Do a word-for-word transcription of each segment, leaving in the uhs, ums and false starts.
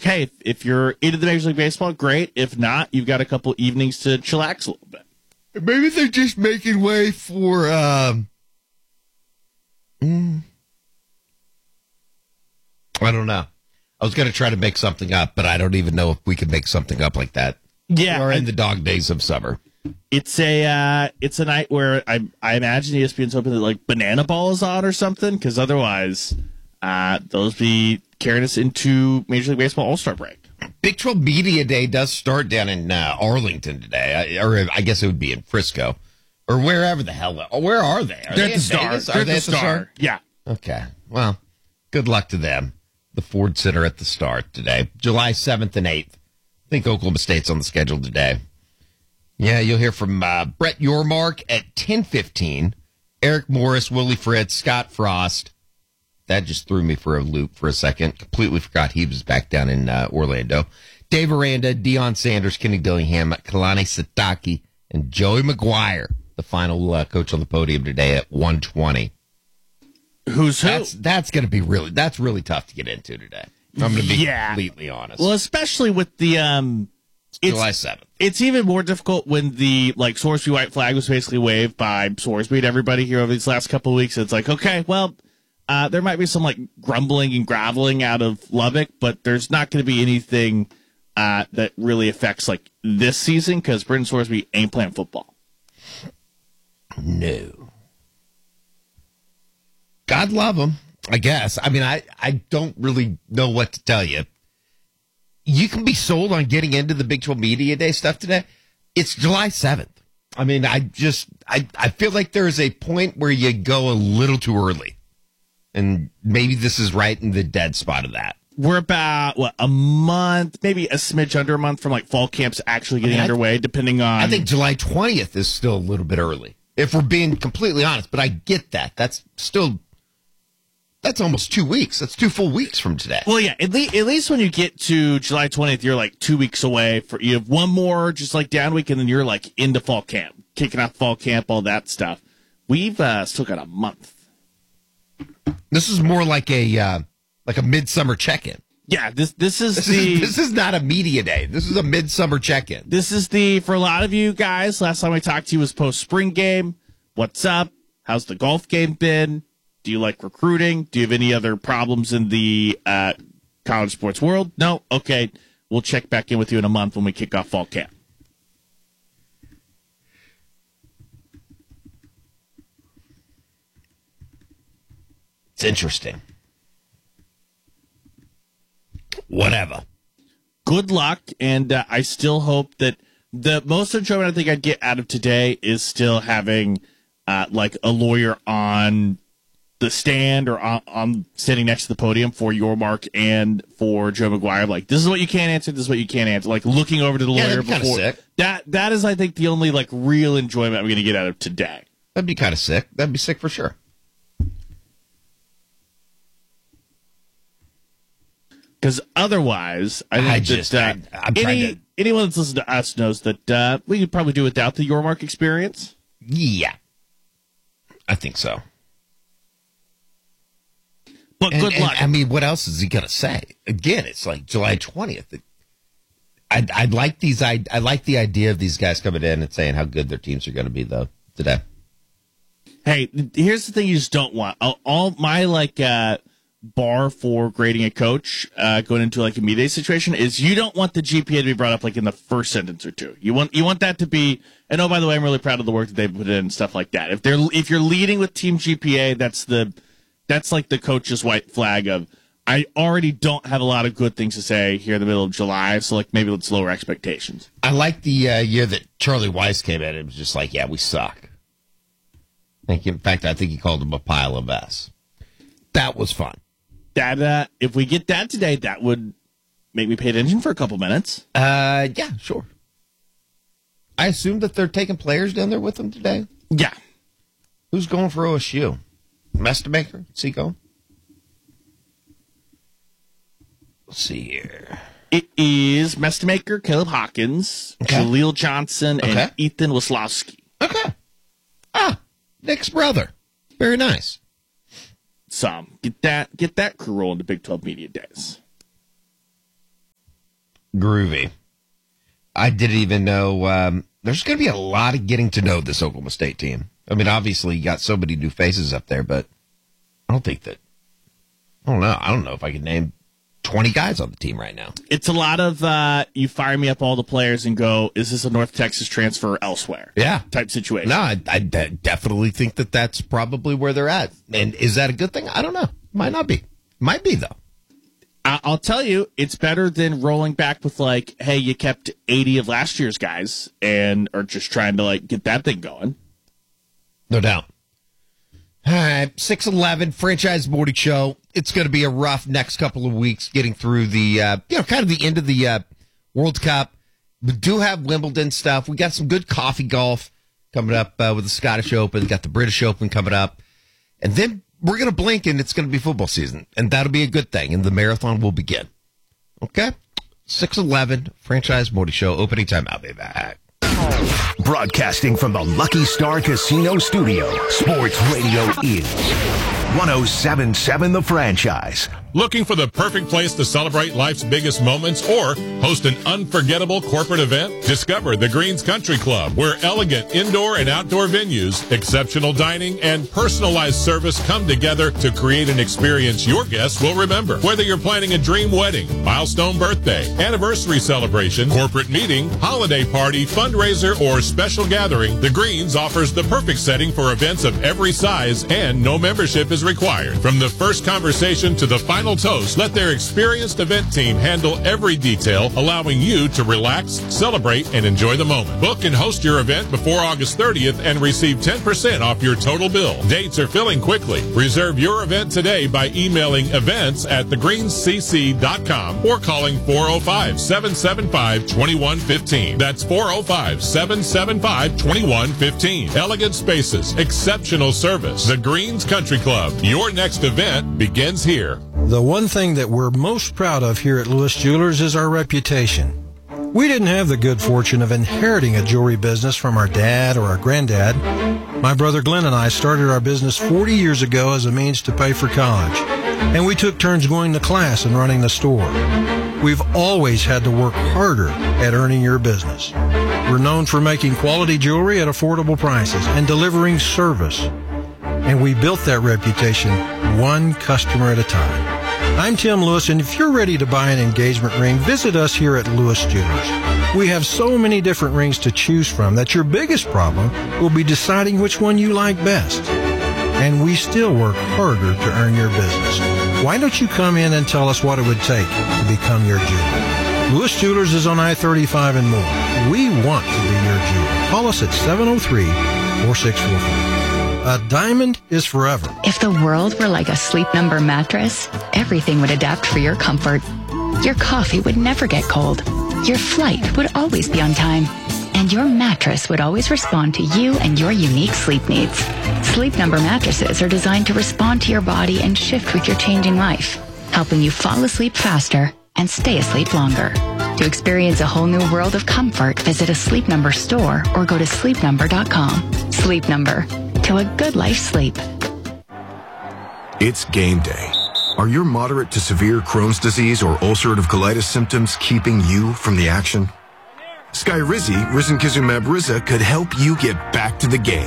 hey, if, if you're into the Major League Baseball, great. If not, you've got a couple evenings to chillax a little bit. Maybe they're just making way for, um, mm, I don't know. I was going to try to make something up, but I don't even know if we could make something up like that. Yeah. We're in the dog days of summer. It's a uh, it's a night where I I imagine E S P N's hoping that like Banana Ball is on or something, because otherwise uh, those be carrying us into Major League Baseball All-Star break. Big twelve Media Day does start down in uh, Arlington today, I, or I guess it would be in Frisco, or wherever the hell. Or where are they? Are They're they at the Star. Vegas? They're Are at they the at the Star. Star? Yeah. Okay. Well, good luck to them. The Ford Center at the Star today, July seventh and eighth. I think Oklahoma State's on the schedule today. Yeah, you'll hear from uh, Brett Yormark at ten fifteen. Eric Morris, Willie Fritz, Scott Frost. That just threw me for a loop for a second. Completely forgot he was back down in uh, Orlando. Dave Aranda, Deion Sanders, Kenny Dillingham, Kalani Sitake, and Joey McGuire, the final uh, coach on the podium today at one twenty. Who's who? That's, that's going to be really, that's really tough to get into today. I'm going to be yeah. completely honest. Well, especially with the... um. It's July seventh. It's even more difficult when the like Sorsby white flag was basically waved by Sorsby to everybody here over these last couple of weeks. It's like, okay, well, uh, there might be some like grumbling and groveling out of Lubbock, but there's not going to be anything uh, that really affects like this season because Brendan Sorsby ain't playing football. No. God love him, I guess. I mean, I, I don't really know what to tell you. You can be sold on getting into the Big twelve Media Day stuff today. It's July seventh. I mean, I just, I, I feel like there's a point where you go a little too early. And maybe this is right in the dead spot of that. We're about, what, a month, maybe a smidge under a month from like fall camps actually getting I mean, underway, I, depending on... I think July twentieth is still a little bit early, if we're being completely honest. But I get that. That's still... That's almost two weeks. That's two full weeks from today. Well, yeah, at, le- at least when you get to July twentieth, you're like two weeks away. For You have one more just like down week, and then you're like into fall camp, kicking off fall camp, all that stuff. We've uh, still got a month. This is more like a uh, like a midsummer check-in. Yeah, this this is this the... Is, this is not a media day. This is a midsummer check-in. This is the, for a lot of you guys, last time I talked to you was post-spring game. What's up? How's the golf game been? Do you like recruiting? Do you have any other problems in the uh, college sports world? No? Okay. We'll check back in with you in a month when we kick off fall camp. It's interesting. Whatever. Good luck, and uh, I still hope that the most enjoyment I think I'd get out of today is still having uh, like a lawyer on the stand or on, on standing next to the podium for Yormark and for Joe McGuire. Like, this is what you can't answer. This is what you can't answer. Like looking over to the yeah, lawyer that'd be before sick. that. That is, I think, the only like real enjoyment I'm going to get out of today. That'd be kind of sick. That'd be sick for sure. Because otherwise, I think I that just, uh, I, I'm trying any to... anyone that's listened to us knows that uh, we could probably do without the Yormark experience. Yeah, I think so. But and, good and, luck. I mean, what else is he going to say? Again, it's like July twentieth. I'd, I'd like these. I, I like the idea of these guys coming in and saying how good their teams are going to be, though, today. Hey, here's the thing: you just don't want all, all my like uh, bar for grading a coach uh, going into like a media situation is you don't want the G P A to be brought up like in the first sentence or two. You want you want that to be. And oh, by the way, I'm really proud of the work that they put in and stuff like that. If they're if you're leading with team G P A, that's the That's like the coach's white flag of, I already don't have a lot of good things to say here in the middle of July, so like maybe let's lower expectations. I like the uh, year that Charlie Weiss came in. It was just like, yeah, we suck. I think, in fact, I think he called him a pile of S. That was fun. That uh, if we get that today, that would make me pay attention for a couple minutes. Uh, yeah, sure. I assume that they're taking players down there with them today. Yeah. Who's going for O S U? Mestemaker? Is he going? Let's see here. It is Mestemaker, Caleb Hawkins, okay. Jaleel Johnson, and okay. Ethan Wislowski. Okay. Ah, Nick's brother. Very nice. So get that get that crew rolling to Big twelve Media Days. Groovy. I didn't even know um, there's going to be a lot of getting to know this Oklahoma State team. I mean, obviously, you got so many new faces up there, but I don't think that, I don't know. I don't know if I could name twenty guys on the team right now. It's a lot of, uh, you fire me up all the players and go, is this a North Texas transfer elsewhere? Yeah. Type situation. No, I, I de- definitely think that that's probably where they're at. And is that a good thing? I don't know. Might not be. Might be, though. I- I'll tell you, it's better than rolling back with, like, hey, you kept eighty of last year's guys and are just trying to, like, get that thing going. No doubt. All right, six eleven Franchise Morning Show. It's going to be a rough next couple of weeks getting through the, uh, you know, kind of the end of the uh, World Cup. We do have Wimbledon stuff. We got some good coffee golf coming up uh, with the Scottish Open. Got the British Open coming up. And then we're going to blink and it's going to be football season. And that'll be a good thing. And the marathon will begin. Okay? six eleven Franchise Morning Show. Opening time. I'll be back. Broadcasting from the Lucky Star Casino Studio, Sports Radio is one oh seven point seven The Franchise. Looking for the perfect place to celebrate life's biggest moments or host an unforgettable corporate event? Discover the Greens Country Club, where elegant indoor and outdoor venues, exceptional dining, and personalized service come together to create an experience your guests will remember. Whether you're planning a dream wedding, milestone birthday, anniversary celebration, corporate meeting, holiday party, fundraiser, or special gathering, the Greens offers the perfect setting for events of every size, and no membership is required. From the first conversation to the final toast, let their experienced event team handle every detail, allowing you to relax, celebrate, and enjoy the moment. Book and host your event before August thirtieth and receive ten percent off your total bill. Dates are filling quickly. Reserve your event today by emailing events at the greens c c dot com or calling four oh five, seven seven five, two one one five. That's four oh five, seven seven five, two one one five. Elegant spaces, exceptional service. The Greens Country Club. Your next event begins here. The one thing that we're most proud of here at Lewis Jewelers is our reputation. We didn't have the good fortune of inheriting a jewelry business from our dad or our granddad. My brother Glenn and I started our business forty years ago as a means to pay for college, and we took turns going to class and running the store. We've always had to work harder at earning your business. We're known for making quality jewelry at affordable prices and delivering service. And we built that reputation one customer at a time. I'm Tim Lewis, and if you're ready to buy an engagement ring, visit us here at Lewis Jewelers. We have so many different rings to choose from that your biggest problem will be deciding which one you like best. And we still work harder to earn your business. Why don't you come in and tell us what it would take to become your jeweler? Lewis Jewelers is on I thirty-five and more. We want to be your jeweler. Call us at seven oh three, four six four four. A diamond is forever. If the world were like a Sleep Number mattress, everything would adapt for your comfort. Your coffee would never get cold. Your flight would always be on time. And your mattress would always respond to you and your unique sleep needs. Sleep Number mattresses are designed to respond to your body and shift with your changing life, helping you fall asleep faster and stay asleep longer. To experience a whole new world of comfort, visit a Sleep Number store or go to sleep number dot com. Sleep Number. To a good life sleep. It's game day. Are your moderate to severe Crohn's disease or ulcerative colitis symptoms keeping you from the action? Skyrizi, risankizumab Riza, could help you get back to the game.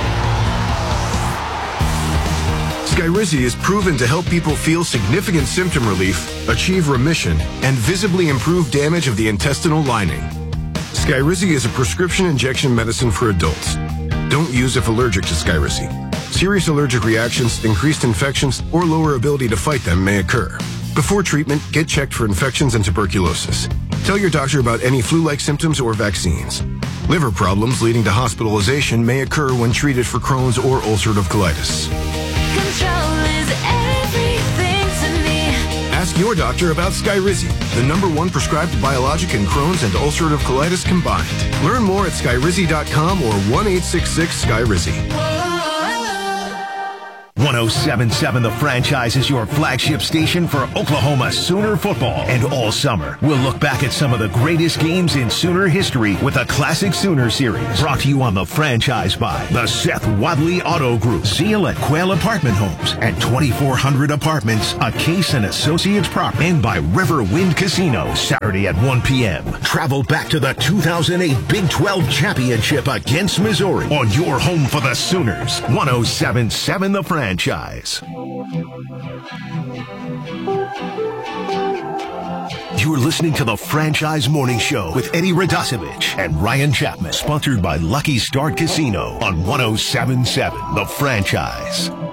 Skyrizi is proven to help people feel significant symptom relief, achieve remission, and visibly improve damage of the intestinal lining. Skyrizi is a prescription injection medicine for adults. Don't use if allergic to Skyrizi. Serious allergic reactions, increased infections, or lower ability to fight them may occur. Before treatment, get checked for infections and tuberculosis. Tell your doctor about any flu-like symptoms or vaccines. Liver problems leading to hospitalization may occur when treated for Crohn's or ulcerative colitis. Control is everything to me. Ask your doctor about Skyrizi, the number one prescribed biologic in Crohn's and ulcerative colitis combined. Learn more at skyrizi dot com or one eight six six Skyrizi. ten seventeen The Franchise is your flagship station for Oklahoma Sooner football. And all summer, we'll look back at some of the greatest games in Sooner history with a classic Sooner series. Brought to you on The Franchise by the Seth Wadley Auto Group, Zeal at Quail Apartment Homes, and twenty-four hundred Apartments, a Case and Associates prop, and by River Wind Casino, Saturday at one p.m. Travel back to the two thousand eight Big twelve Championship against Missouri on your home for the Sooners. ten seventeen The Franchise. You're listening to the Franchise Morning Show with Eddie Radosevich and Ryan Chapman, sponsored by Lucky Start Casino on ten seventeen The Franchise.